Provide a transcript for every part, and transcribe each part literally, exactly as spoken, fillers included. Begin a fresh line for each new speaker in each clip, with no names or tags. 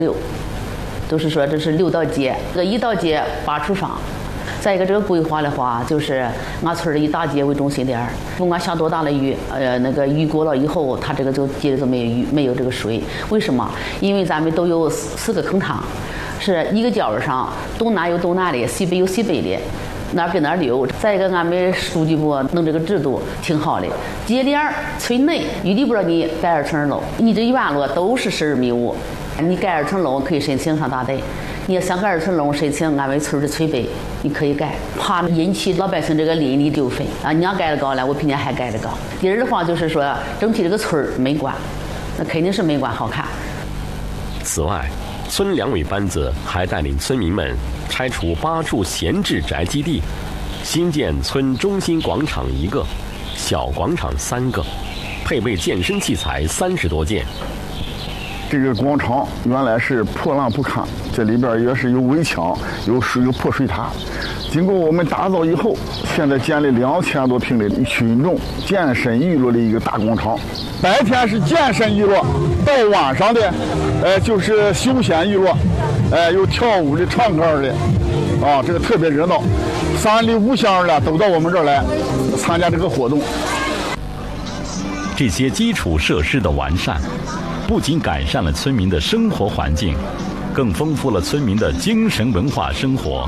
六，都是说这是六道街，这个一道街八处商。再一个这个规划的话，就是俺村的以大街为中心点儿，不管下多大的雨，呃，那个雨过了以后，它这个就街里就没有雨，没有这个水。为什么？因为咱们都有四个坑塘，是一个角上东南有东南的，西北有西北的。哪儿跟哪儿流。再一个，俺们书记部弄这个制度挺好的。街脸村内余地不让你盖二层楼，你这院落都是十二米五，你盖二层楼可以申请上大队。你要想盖二层楼，申请俺们村的村北，你可以盖，怕引起老百姓这个邻里纠纷啊！你要盖得高了，我比你还盖得高。第二的话就是说，整体这个村美观，那肯定是美观好看。
此外，村两委班子还带领村民们拆除八处闲置宅基地，新建村中心广场一个，小广场三个，配备健身器材三十多件。
这个广场原来是破烂不堪，这里边也是有围墙，有水有破水塔。经过我们打造以后，现在建了两千多平的群众健身娱乐的一个大广场。白天是健身娱乐，到晚上的，呃，就是休闲娱乐，呃，有跳舞的、唱歌的，啊，这个特别热闹。三里五乡的都到我们这儿来参加这个活动。
这些基础设施的完善，不仅改善了村民的生活环境，更丰富了村民的精神文化生活。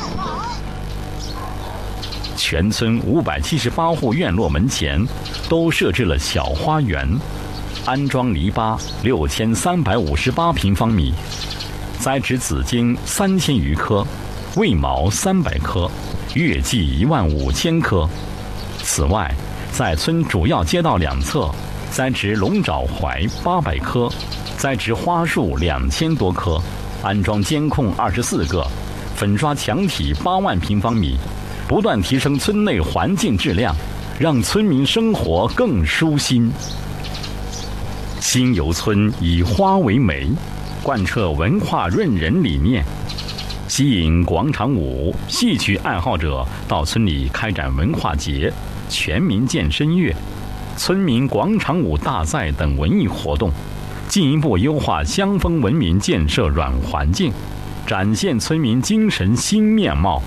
全村五百七十八户院落门前都设置了小花园，安装篱笆六千三百五十八平方米，栽植紫荆三千余棵，卫矛三百棵，月季一万五千棵。此外，在村主要街道两侧栽植龙爪槐八百棵，栽植花树两千多棵，安装监控二十四个，粉刷墙体八万平方米，不断提升村内环境质量，让村民生活更舒心。新游村以花为媒，贯彻文化润人理念，吸引广场舞、戏曲爱好者到村里开展文化节、全民健身月、村民广场舞大赛等文艺活动，进一步优化乡风文明建设软环境，展现村民精神新面貌。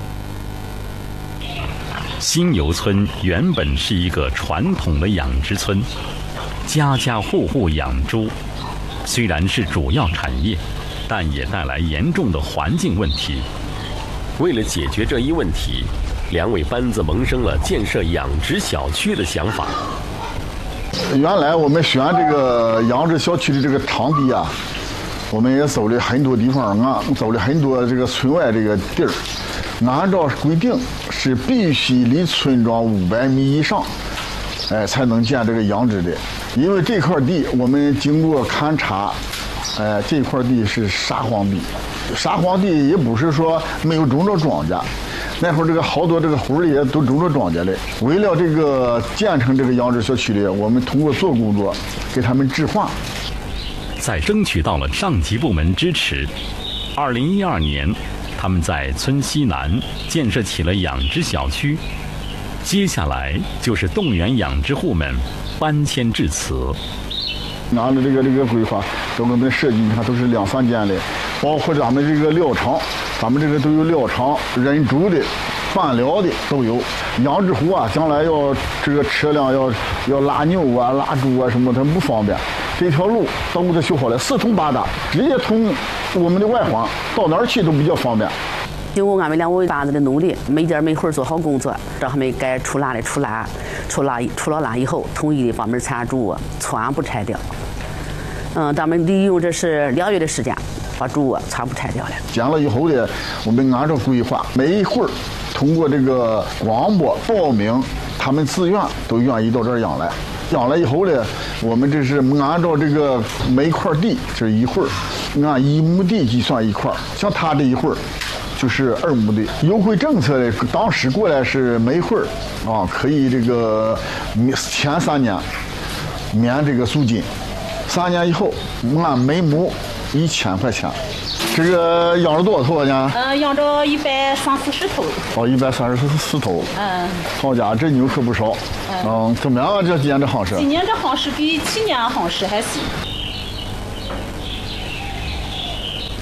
新游村原本是一个传统的养殖村，家家户户养猪，虽然是主要产业，但也带来严重的环境问题。
为了解决这一问题，两委班子萌生了建设养殖小区的想法。
原来我们选这个养殖小区的这个场地啊，我们也走了很多地方啊，走了很多这个村外这个地儿。按照规定是必须离村庄五百米以上，哎，才能建这个养殖的。因为这块地我们经过勘察，哎，这块地是沙荒地，沙荒地也不是说没有种着庄稼。那会儿这个好多这个户里也都种着庄稼嘞。为了这个建成这个养殖小区里，我们通过做工作给他们置换。
在争取到了上级部门支持，二零一二年，他们在村西南建设起了养殖小区。接下来就是动员养殖户们搬迁至此。
拿着这个这个规划，都我们设计，你看都是两三间的，包括咱们这个料场，咱们这个都有料场，人猪的、拌料的都有。养殖户啊，将来要这个车辆要要拉牛啊、拉猪啊什么，它不方便。这条路都给修好了，四通八达，直接从我们的外环到哪儿去都比较方便。
经过俺们两委班子的努力，每点每会做好工作，让他们该出栏的出栏，出栏出了栏以后，统一的把门铲住，全部拆掉。嗯，咱们利用这是两月的时间，把猪全部拆掉了。
建了以后呢，我们按照规划，每一会儿通过这个广播报名，他们自愿都愿意到这儿养来。养了以后呢，我们这是按照这个每块地这一会儿，按一亩地计算一块，像他这一会儿就是二亩地。优惠政策呢，当时过来是每会儿啊可以这个前三年免这个租金，三年以后按每亩一千块钱。这个养着多少头呢？
嗯、呃，养着一百三四十头。
哦，一百三十四头。
嗯。
好家伙，这牛可不少。嗯。嗯，怎么样啊？这今年这行市？
今年这行市比去年行市还行。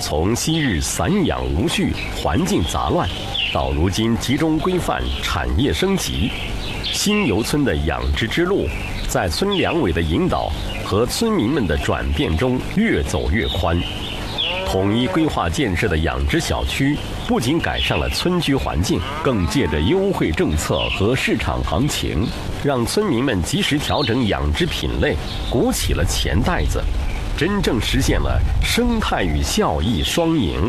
从昔日散养无序、环境杂乱，到如今集中规范、产业升级，新游村的养殖之路，在村两委的引导和村民们的转变中越走越宽。统一规划建设的养殖小区，不仅改善了村居环境，更借着优惠政策和市场行情，让村民们及时调整养殖品类，鼓起了钱袋子，真正实现了生态与效益双赢。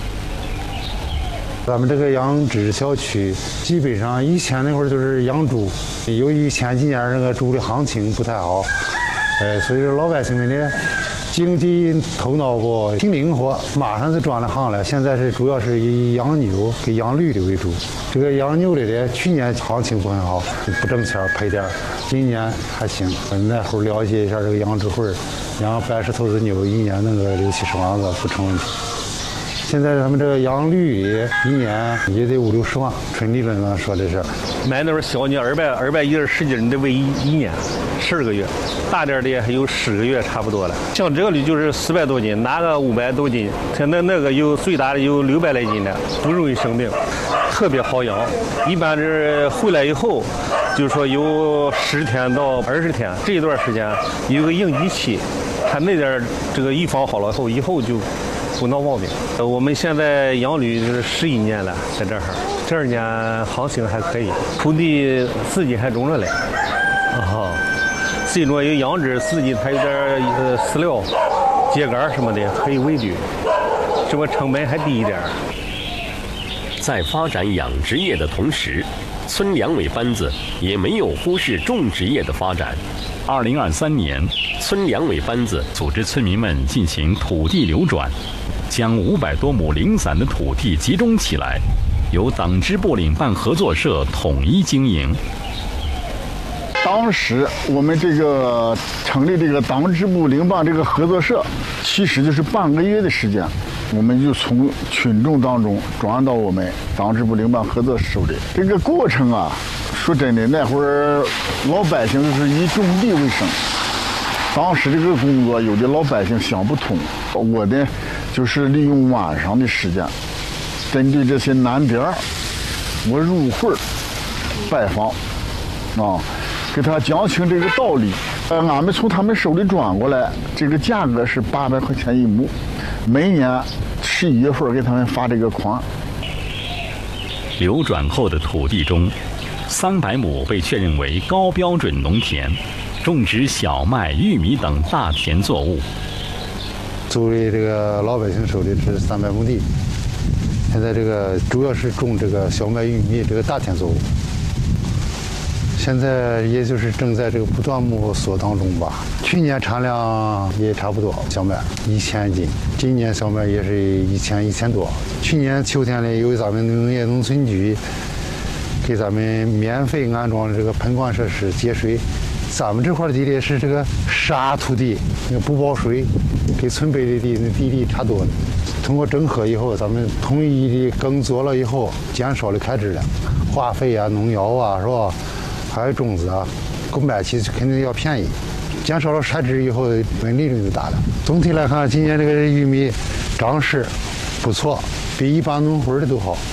咱们这个养殖小区，基本上以前那会儿都是养猪，由于前几年那个猪的行情不太好，呃，所以说老百姓们呢，经济头脑不挺灵活，马上就转了行了。现在是主要是以养牛跟养驴的为主。这个养牛的呢，去年行情不很好，不挣钱赔点儿，今年还行。那会儿了解一下这个养殖会儿，养百十头的牛，一年能个六七十万个不成问题。现在他们这个养驴的，一年也得五六十万，纯利润上说的是。
买那种小牛二百二百一十斤，你得喂一一年，十二个月；大点的还有十个月差不多了。像这个驴就是四百多斤，拿个五百多斤，像那那个有最大的有六百来斤的，不容易生病，特别好养。一般是回来以后，就是说有十天到二十天这一段时间有个应激期，他那点这个预防好了后，以后就不闹毛病。我们现在养驴就是十一年了，在这儿，这二年行情还可以，土地自己还种着嘞，啊，自己种有养殖，自己它有点呃饲料、秸秆什么的可以喂驴，这个成本还低一点。
在发展养殖业的同时，村两委班子也没有忽视种植业的发展。
二零二三年，
村两委班子
组织村民们进行土地流转，将五百多亩零散的土地集中起来，由党支部领办合作社统一经营。
当时我们这个成立这个党支部领办这个合作社，其实就是半个月的时间，我们就从群众当中转到我们党支部领办合作社手里。这个过程啊，说真的，那会儿老百姓就是以种地为生。当时这个工作，有的老百姓想不通，我呢就是利用晚上的时间，针对这些难点儿，我入会拜访，啊，给他讲清这个道理。呃，俺们从他们手里转过来，这个价格是八百块钱一亩，每年十一月份给他们发这个款。
流转后的土地中，三百亩被确认为高标准农田，种植小麦、玉米等大田作物。
作为这个老百姓手里是三百亩地，现在这个主要是种这个小麦、玉米这个大田作物。现在也就是正在这个不断摸索当中吧。去年产量也差不多，小麦一千斤，今年小麦也是一千一千多。去年秋天呢，由咱们农业农村局给咱们免费安装这个喷灌设施节水。咱们这块地里是这个沙土地，那个不包水，跟村北的地那地力差多了。通过整合以后，咱们统一的耕作了以后，减少了开支了，化肥啊、农药啊，是吧？还有种子啊，购买起肯定要便宜，减少了开支以后，利润就大了。总体来看，今年这个玉米长势不错，比一般农活的都好。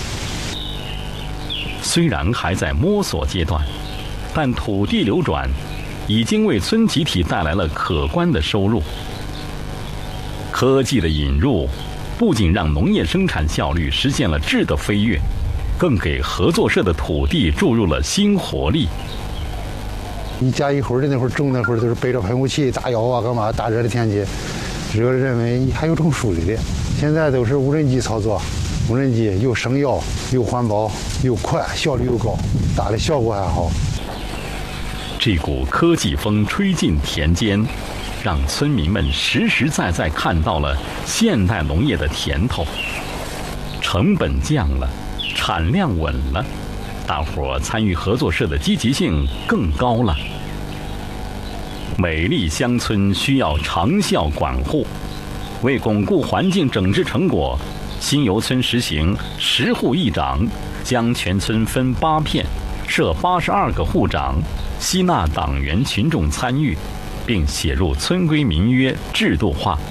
虽然还在摸索阶段，但土地流转已经为村集体带来了可观的收入。科技的引入，不仅让农业生产效率实现了质的飞跃，更给合作社的土地注入了新活力。
一家一户的那会儿种那会儿都是背着喷雾器打药啊，干嘛？大热的天气，只有认为还有种树的，现在都是无人机操作，无人机又省药又环保又快，效率又高，打的效果还好。
这股科技风吹进田间，让村民们实实在在看到了现代农业的甜头。成本降了，产量稳了，大伙参与合作社的积极性更高了。美丽乡村需要长效管护，为巩固环境整治成果，新游村实行十户一长，将全村分八片，设八十二个户长，吸纳党员群众参与，并写入村规民约制度化，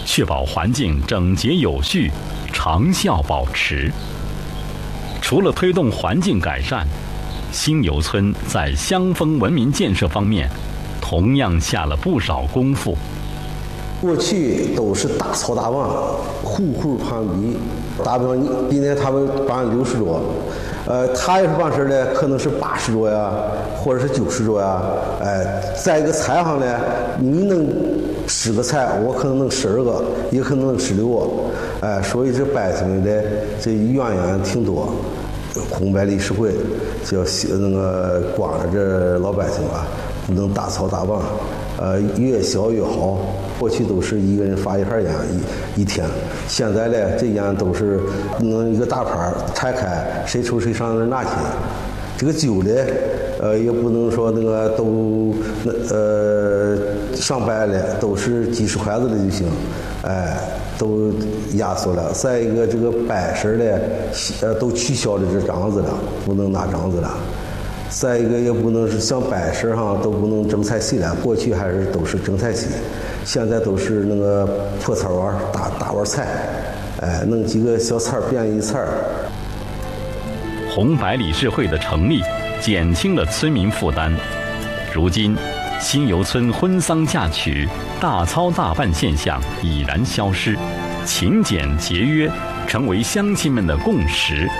确保环境整洁有序，长效保持。除了推动环境改善，新游村在乡风文明建设方面同样下了不少功夫。
过去都是大草大旺，户户攀比，打比方，你今天他们办六十桌，呃，他要是办事呢，可能是八十桌呀，或者是九十桌呀，哎，在一个菜上呢，你能十个菜，我可能能十二个，也可能能十六个，哎，所以这百姓的这渊源挺多。红白理事会就要那个管着这老百姓啊，不能大操大办，呃，越小越好。过去都是一个人发一盒烟一一天，现在呢，这烟都是能一个大盘拆开，谁抽谁上那拿去。这个酒呢，呃，也不能说那个都那呃上百了，都是几十块子的就行，哎。都压缩了，再一个这个摆设的，呃，都取消了这章子了，不能拿章子了。再一个也不能是像摆设上都不能蒸菜席了，过去还是都是蒸菜席，现在都是那个破菜碗、大大碗菜，哎，弄几个小菜便宜菜。
红白理事会的成立，减轻了村民负担。如今，新游村婚丧嫁娶、大操大办现象已然消失，勤俭节约成为乡亲们的共识。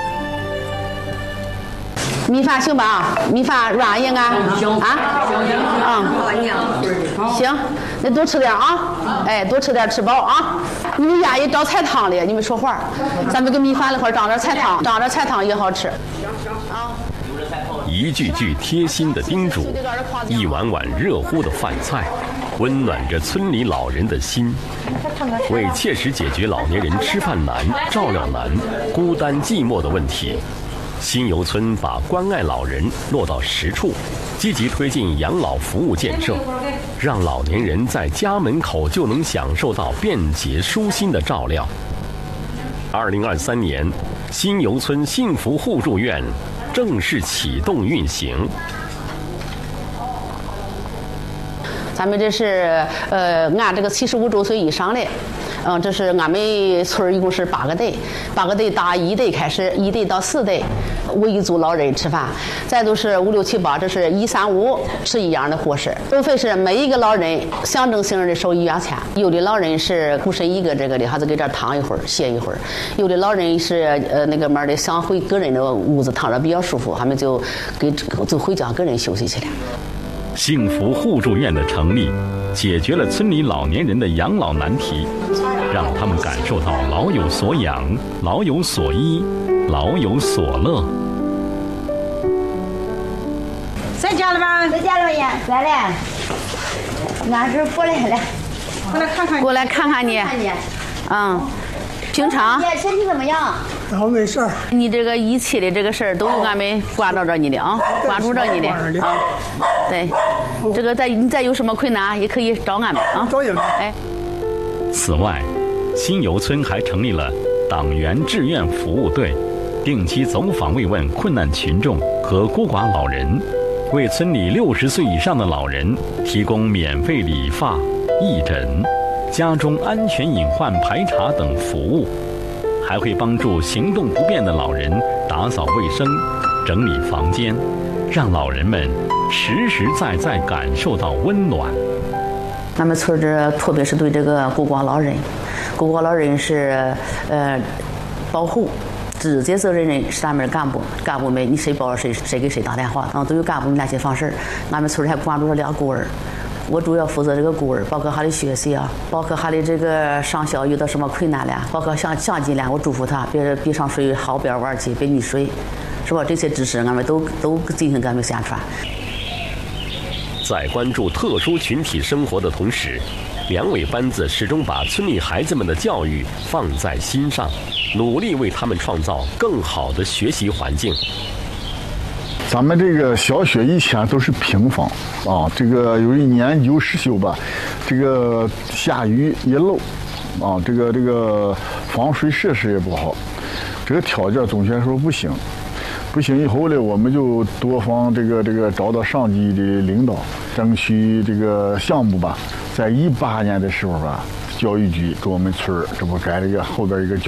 米饭行吧？米饭软硬啊？行啊？嗯，行，那多吃点啊！哎，多吃点，吃饱啊！你们愿意找菜汤的，你们说话，咱们跟米饭那块儿长点菜汤，长点菜汤也好吃。啊。
一句句贴心的叮嘱，一碗碗热乎的饭菜，温暖着村里老人的心。为切实解决老年人吃饭难、照料难、孤单寂寞的问题，新游村把关爱老人落到实处，积极推进养老服务建设，让老年人在家门口就能享受到便捷舒心的照料。二零二三年，新游村幸福互助院正式启动运行。
咱们这是呃按这个七十五周岁以上的，嗯，这是俺们村一共是八个队，八个队打一队开始，一队到四队，为一组老人吃饭。再都是五六七八，这是一三五吃一样的伙食。收费是每一个老人象征性的收一元钱。有的老人是孤身一个这个的，还是给这躺一会儿歇一会儿；有的老人是呃那个门的想回个人的屋子躺着比较舒服，他们就给就回家个人休息去了。
幸福互助院的成立，解决了村里老年人的养老难题，让他们感受到老有所养、老有所依、老有所乐。
在家了吧？
在家了呀，来了。俺是过来了，
过来看看，
过来看看你。
看你。
嗯，平常。
姐，身体怎么样？
然后没事儿。
你这个一切的这个事儿都有俺们关照着你的啊，关注着你的啊。对，这个再你再有什么困难也可以找俺们啊。
找你们。
哎。
此外，新游村还成立了党员志愿服务队，定期走访慰问困难群众和孤寡老人，为村里六十岁以上的老人提供免费理发、义诊、家中安全隐患排查等服务，还会帮助行动不便的老人打扫卫生、整理房间，让老人们实实在在感受到温暖。
咱们村这特别是对这个孤寡老人，孤寡老人是呃保护。直接责任人是咱们的干部，干部们你谁报谁谁给谁打电话，啊，都有干部联系方式。俺们村还关注了俩孤儿，我主要负责这个孤儿，包括他的学习啊，包括他的这个上校遇到什么困难了，包括想想尽量我嘱咐他别别上水好边玩去，别溺水，是吧？这些知识俺们都都进行咱们宣传。
在关注特殊群体生活的同时，两委班子始终把村里孩子们的教育放在心上，努力为他们创造更好的学习环境。
咱们这个小学以前都是平房啊，这个有一年有失修吧，这个下雨也漏啊，这个这个防水设施也不好，这个条件总学说不行。不行以后呢，我们就多方这个这个找到上级的领导，争取这个项目吧，在一八年的时候吧， 教育局给我们村儿这不盖了一个后边一个教。